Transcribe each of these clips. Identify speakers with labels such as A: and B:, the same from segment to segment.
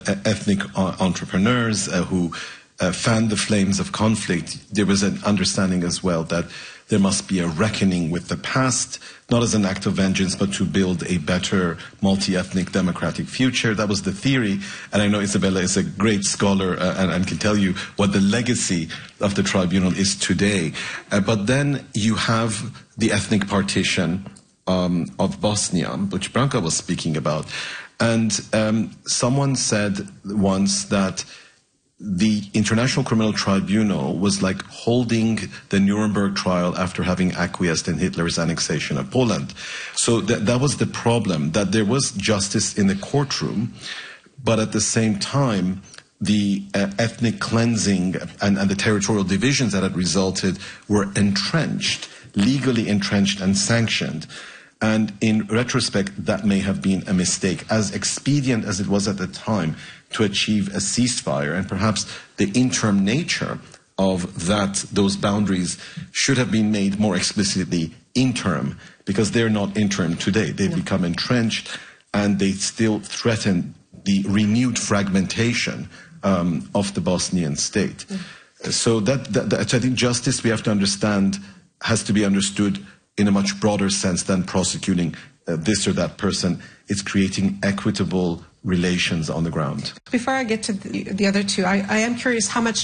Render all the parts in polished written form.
A: ethnic entrepreneurs who fanned the flames of conflict. There was an understanding as well that there must be a reckoning with the past, not as an act of vengeance, but to build a better multi-ethnic democratic future. That was the theory. And I know Isabella is a great scholar and can tell you what the legacy of the tribunal is today. But then you have the ethnic partition of Bosnia, which Branka was speaking about. And someone said once that the International Criminal Tribunal was like holding the Nuremberg trial after having acquiesced in Hitler's annexation of Poland. So that was the problem, that there was justice in the courtroom, but at the same time, the ethnic cleansing and the territorial divisions that had resulted were entrenched, legally entrenched and sanctioned. And in retrospect, that may have been a mistake, as expedient as it was at the time to achieve a ceasefire, and perhaps the interim nature of those boundaries should have been made more explicitly interim, because they're not interim today. They've become entrenched, and they still threaten the renewed fragmentation of the Bosnian state. So I think justice, we have to understand, has to be understood in a much broader sense than prosecuting this or that person. It's creating equitable relations on the ground.
B: Before I get to the other two, I am curious how much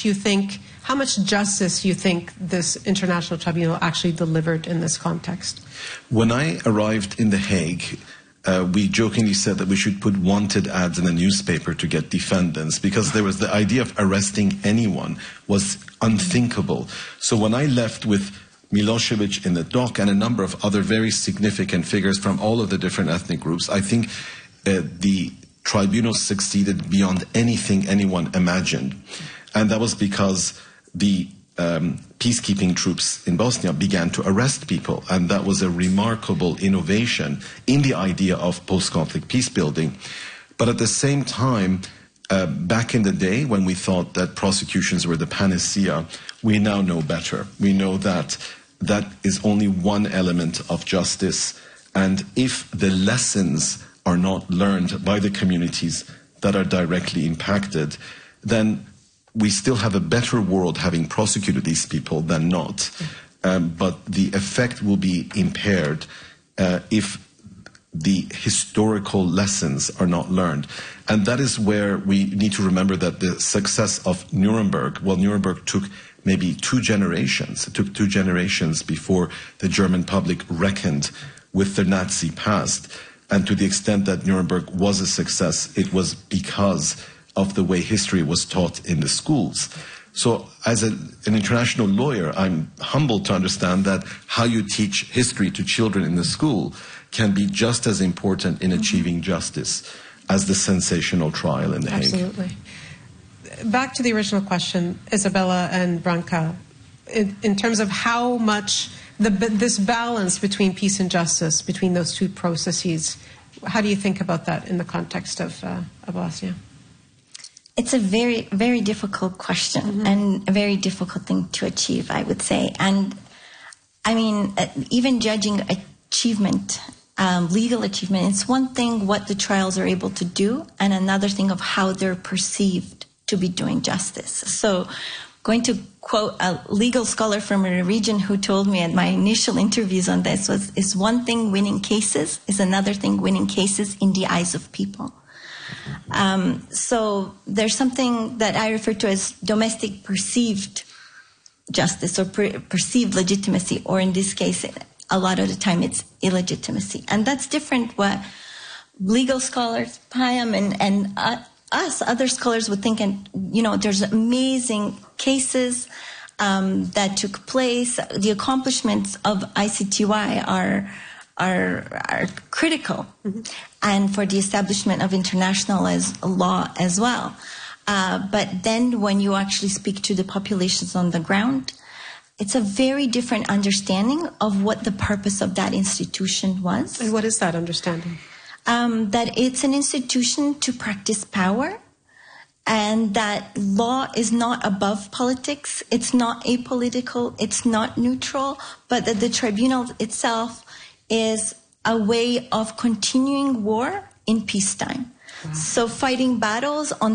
B: justice you think this international tribunal actually delivered in this context.
A: When I arrived in The Hague, we jokingly said that we should put wanted ads in a newspaper to get defendants, because there was the idea of arresting anyone was unthinkable. So when I left with Milosevic in the dock and a number of other very significant figures from all of the different ethnic groups, I think the tribunal succeeded beyond anything anyone imagined. And that was because the peacekeeping troops in Bosnia began to arrest people. And that was a remarkable innovation in the idea of post-conflict peace building. But at the same time, back in the day when we thought that prosecutions were the panacea, we now know better. We know that that is only one element of justice. And if the lessons are not learned by the communities that are directly impacted, then we still have a better world having prosecuted these people than not. But the effect will be impaired if the historical lessons are not learned. And that is where we need to remember that the success of Nuremberg, well, Nuremberg took maybe 2 generations. It took 2 generations before the German public reckoned with the Nazi past. And to the extent that Nuremberg was a success, it was because of the way history was taught in the schools. So as an international lawyer, I'm humbled to understand that how you teach history to children in the school can be just as important in achieving justice as the sensational trial in The Hague.
B: Absolutely. Back to the original question, Isabella and Branka, in terms of how much this balance between peace and justice, between those two processes, how do you think about that in the context of Bosnia?
C: It's a very, very difficult question and a very difficult thing to achieve, I would say. And I mean, even judging achievement, legal achievement, it's one thing what the trials are able to do, and another thing of how they're perceived to be doing justice. So going to quote a legal scholar from a region who told me at my initial interviews on this is one thing winning cases, is another thing winning cases in the eyes of people. So there's something that I refer to as domestic perceived justice or perceived legitimacy, or in this case, a lot of the time it's illegitimacy. And that's different what legal scholars, Payam and us, other scholars would think, and there's amazing cases that took place. The accomplishments of ICTY are critical, and for the establishment of international law as well. But then when you actually speak to the populations on the ground, it's a very different understanding of what the purpose of that institution was.
B: And what is that understanding?
C: That it's an institution to practice power, and that law is not above politics, it's not apolitical, it's not neutral, but that the tribunal itself is a way of continuing war in peacetime. Wow. So fighting battles on